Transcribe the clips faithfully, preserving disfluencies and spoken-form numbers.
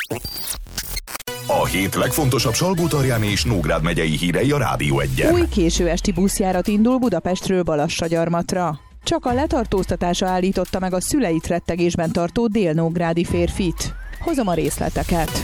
A hét legfontosabb Salgótarjáni és Nógrád megyei hírei a Rádió Egyen. Új késő esti buszjárat indul Budapestről Balassagyarmatra. Csak a letartóztatása állította meg a szüleit rettegésben tartó délnógrádi férfit. Hozom a részleteket.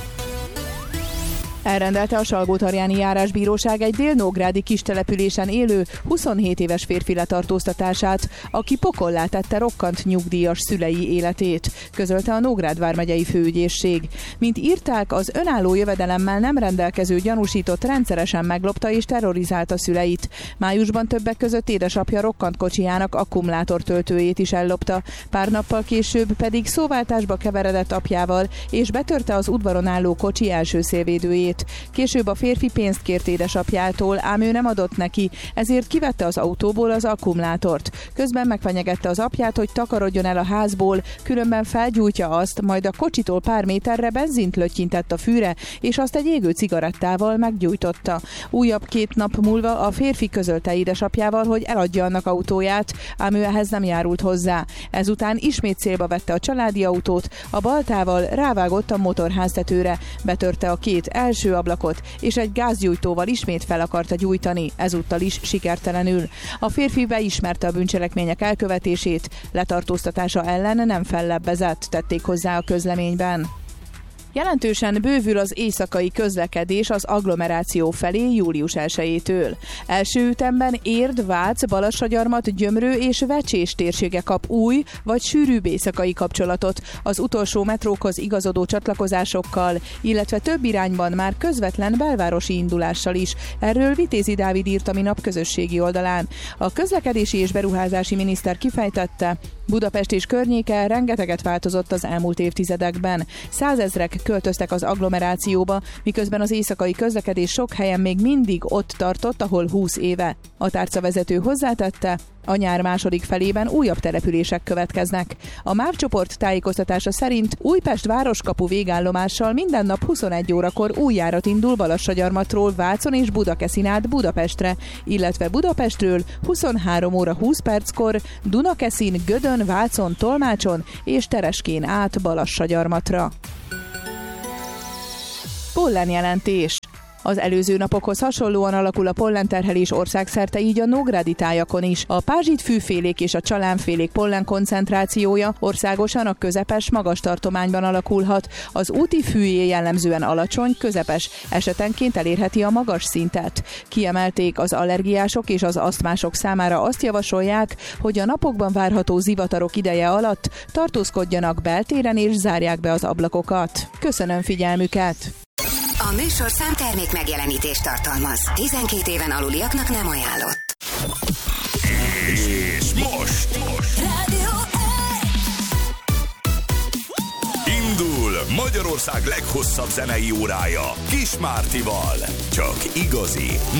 Elrendelte a Salgótarjáni járásbíróság egy délnógrádi kistelepülésen élő huszonhét éves férfi letartóztatását, aki pokollá tette rokkant nyugdíjas szülei életét, közölte a Nógrád vármegyei főügyészség. Mint írták, az önálló jövedelemmel nem rendelkező gyanúsított rendszeresen meglopta és terrorizálta szüleit. Májusban többek között édesapja rokkant kocsijának akkumulátortöltőjét is ellopta, pár nappal később pedig szóváltásba keveredett apjával, és betörte az udvaron álló kocsi első szélvédőjét. Később a férfi pénzt kért édesapjától, ám ő nem adott neki, ezért kivette az autóból az akkumulátort. Közben megfenyegette az apját, hogy takarodjon el a házból, különben felgyújtja azt, majd a kocsitól pár méterre benzint löttyintett a fűre, és azt egy égő cigarettával meggyújtotta. Újabb két nap múlva a férfi közölte édesapjával, hogy eladja annak autóját, ám ő ehhez nem járult hozzá. Ezután ismét célba vette a családi autót, a baltával rávágott a motorháztetőre, betörte a két első ablakot, és egy gázgyújtóval ismét fel akarta gyújtani, ezúttal is sikertelenül. A férfi beismerte a bűncselekmények elkövetését, letartóztatása ellen nem fellebbezett, tették hozzá a közleményben. Jelentősen bővül az éjszakai közlekedés az agglomeráció felé július elsejétől. Első ütemben Érd, Vác, Balassagyarmat, Gyömrő és Vecsés térsége kap új vagy sűrűbb éjszakai kapcsolatot az utolsó metrókhoz igazodó csatlakozásokkal, illetve több irányban már közvetlen belvárosi indulással is. Erről Vitézi Dávid írt a minap közösségi oldalán. A közlekedési és beruházási miniszter kifejtette, Budapest és környéke rengeteget változott az elmúlt évtizedekben. Százezrek költöztek az agglomerációba, miközben az éjszakai közlekedés sok helyen még mindig ott tartott, ahol húsz éve. A tárcavezető hozzátette, a nyár második felében újabb települések következnek. A MÁV csoport tájékoztatása szerint Újpest városkapu végállomással minden nap huszonegy órakor új járat indul Balassagyarmatról Vácon és Budakeszin át Budapestre, illetve Budapestről huszonhárom óra húsz perckor Dunakeszin, Gödön, Vácon, Tolmácson és Tereskén át Balassagyarmatra. Pollenjelentés. Az előző napokhoz hasonlóan alakul a pollenterhelés országszerte, így a nógrádi tájakon is. A pázsitfűfélék és a csalánfélék pollen koncentrációja országosan a közepes magas tartományban alakulhat. Az úti fűjé jellemzően alacsony, közepes, esetenként elérheti a magas szintet. Kiemelték, az allergiások és az asztmások számára azt javasolják, hogy a napokban várható zivatarok ideje alatt tartózkodjanak beltéren és zárják be az ablakokat. Köszönöm figyelmüket! A műsorszám termék megjelenítést tartalmaz. tizenkét éven aluliaknak nem ajánlott. És most, most. Rádió Indul Magyarország leghosszabb zenei órája Kis Mártival. Csak igazi